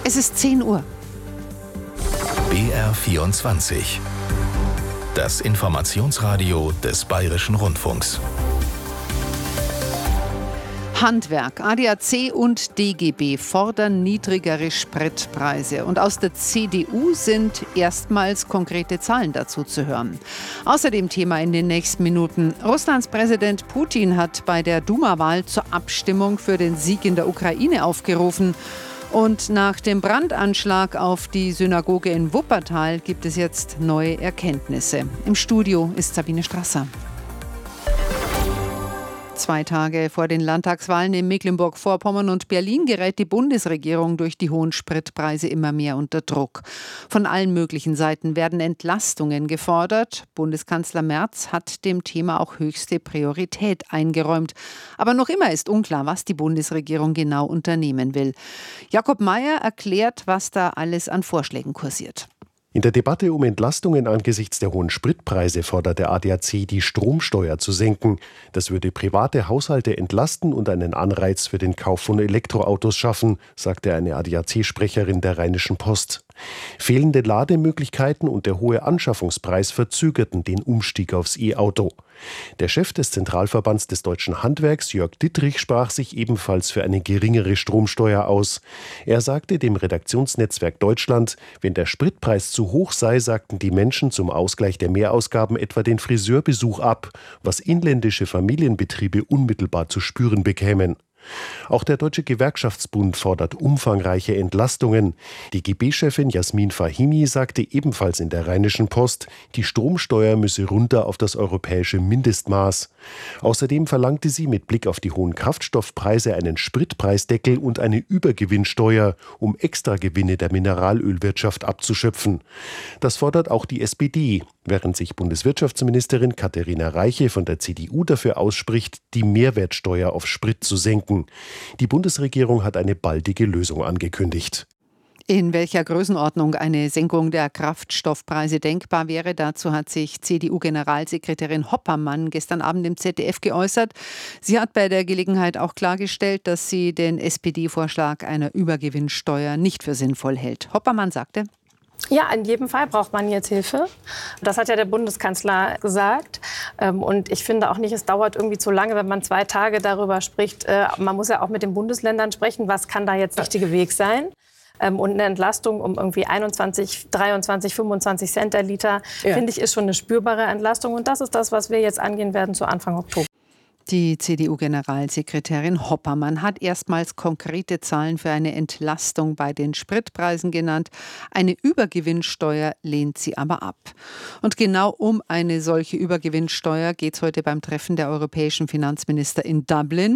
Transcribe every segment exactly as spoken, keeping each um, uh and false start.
Es ist zehn Uhr. B R vierundzwanzig. Das Informationsradio des Bayerischen Rundfunks. Handwerk, A D A C und D G B fordern niedrigere Spritpreise. Und aus der C D U sind erstmals konkrete Zahlen dazu zu hören. Außerdem Thema in den nächsten Minuten. Russlands Präsident Putin hat bei der Duma-Wahl zur Abstimmung für den Sieg in der Ukraine aufgerufen. Und nach dem Brandanschlag auf die Synagoge in Wuppertal gibt es jetzt neue Erkenntnisse. Im Studio ist Sabine Strasser. Zwei Tage vor den Landtagswahlen in Mecklenburg-Vorpommern und Berlin gerät die Bundesregierung durch die hohen Spritpreise immer mehr unter Druck. Von allen möglichen Seiten werden Entlastungen gefordert. Bundeskanzler Merz hat dem Thema auch höchste Priorität eingeräumt. Aber noch immer ist unklar, was die Bundesregierung genau unternehmen will. Jakob Mayer erklärt, was da alles an Vorschlägen kursiert. In der Debatte um Entlastungen angesichts der hohen Spritpreise fordert der A D A C, die Stromsteuer zu senken. Das würde private Haushalte entlasten und einen Anreiz für den Kauf von Elektroautos schaffen, sagte eine A D A C-Sprecherin der Rheinischen Post. Fehlende Lademöglichkeiten und der hohe Anschaffungspreis verzögerten den Umstieg aufs E-Auto. Der Chef des Zentralverbands des deutschen Handwerks, Jörg Dittrich, sprach sich ebenfalls für eine geringere Stromsteuer aus. Er sagte dem Redaktionsnetzwerk Deutschland, wenn der Spritpreis zu hoch sei, sagten die Menschen zum Ausgleich der Mehrausgaben etwa den Friseurbesuch ab, was inländische Familienbetriebe unmittelbar zu spüren bekämen. Auch der Deutsche Gewerkschaftsbund fordert umfangreiche Entlastungen. Die G B-Chefin Jasmin Fahimi sagte ebenfalls in der Rheinischen Post, die Stromsteuer müsse runter auf das europäische Mindestmaß. Außerdem verlangte sie mit Blick auf die hohen Kraftstoffpreise einen Spritpreisdeckel und eine Übergewinnsteuer, um Extragewinne der Mineralölwirtschaft abzuschöpfen. Das fordert auch die S P D, während sich Bundeswirtschaftsministerin Katharina Reiche von der C D U dafür ausspricht, die Mehrwertsteuer auf Sprit zu senken. Die Bundesregierung hat eine baldige Lösung angekündigt. In welcher Größenordnung eine Senkung der Kraftstoffpreise denkbar wäre, dazu hat sich C D U-Generalsekretärin Hoppermann gestern Abend im Z D F geäußert. Sie hat bei der Gelegenheit auch klargestellt, dass sie den S P D-Vorschlag einer Übergewinnsteuer nicht für sinnvoll hält. Hoppermann sagte: Ja, in jedem Fall braucht man jetzt Hilfe. Das hat ja der Bundeskanzler gesagt. Und ich finde auch nicht, es dauert irgendwie zu lange, wenn man zwei Tage darüber spricht. Man muss ja auch mit den Bundesländern sprechen, was kann da jetzt der richtige Weg sein. Und eine Entlastung um irgendwie einundzwanzig, dreiundzwanzig, fünfundzwanzig Cent der Liter, ja, finde ich, ist schon eine spürbare Entlastung. Und das ist das, was wir jetzt angehen werden zu Anfang Oktober. Die C D U-Generalsekretärin Hoppermann hat erstmals konkrete Zahlen für eine Entlastung bei den Spritpreisen genannt. Eine Übergewinnsteuer lehnt sie aber ab. Und genau um eine solche Übergewinnsteuer geht es heute beim Treffen der europäischen Finanzminister in Dublin.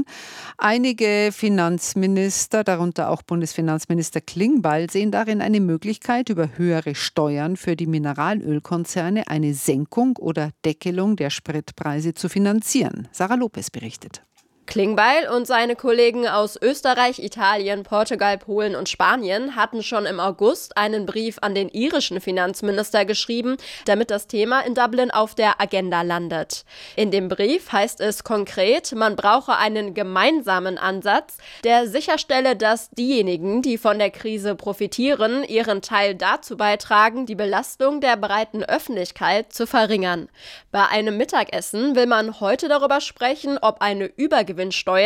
Einige Finanzminister, darunter auch Bundesfinanzminister Klingbeil, sehen darin eine Möglichkeit, über höhere Steuern für die Mineralölkonzerne eine Senkung oder Deckelung der Spritpreise zu finanzieren. Sarah Lopez berichtet. Klingbeil und seine Kollegen aus Österreich, Italien, Portugal, Polen und Spanien hatten schon im August einen Brief an den irischen Finanzminister geschrieben, damit das Thema in Dublin auf der Agenda landet. In dem Brief heißt es konkret, man brauche einen gemeinsamen Ansatz, der sicherstelle, dass diejenigen, die von der Krise profitieren, ihren Teil dazu beitragen, die Belastung der breiten Öffentlichkeit zu verringern. Bei einem Mittagessen will man heute darüber sprechen, ob eine Übergewinnsteuer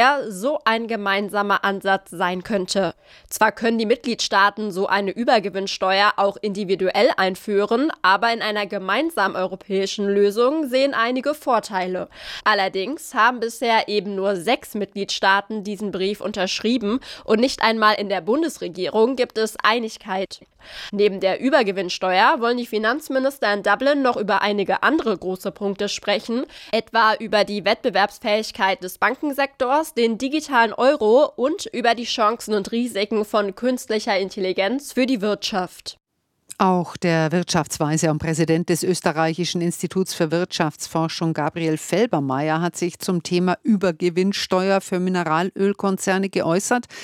so ein gemeinsamer Ansatz sein könnte. Zwar können die Mitgliedstaaten so eine Übergewinnsteuer auch individuell einführen, aber in einer gemeinsamen europäischen Lösung sehen einige Vorteile. Allerdings haben bisher eben nur sechs Mitgliedstaaten diesen Brief unterschrieben und nicht einmal in der Bundesregierung gibt es Einigkeit. Neben der Übergewinnsteuer wollen die Finanzminister in Dublin noch über einige andere große Punkte sprechen, etwa über die Wettbewerbsfähigkeit des Bankensektors, den digitalen Euro und über die Chancen und Risiken von künstlicher Intelligenz für die Wirtschaft. Auch der Wirtschaftsweise und Präsident des Österreichischen Instituts für Wirtschaftsforschung, Gabriel Felbermayr, hat sich zum Thema Übergewinnsteuer für Mineralölkonzerne geäußert.